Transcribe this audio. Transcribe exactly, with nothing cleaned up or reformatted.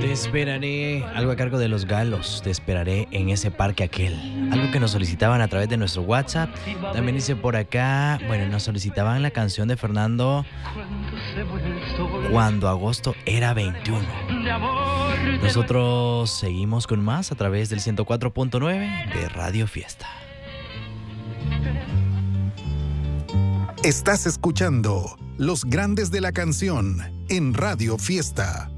Te esperaré, algo a cargo de Los Galos, te esperaré en ese parque aquel. Algo que nos solicitaban a través de nuestro WhatsApp. También dice por acá, bueno, nos solicitaban la canción de Fernando Cuando agosto era veintiuno. Nosotros seguimos con más a través del ciento cuatro punto nueve de Radio Fiesta. Estás escuchando Los Grandes de la Canción en Radio Fiesta.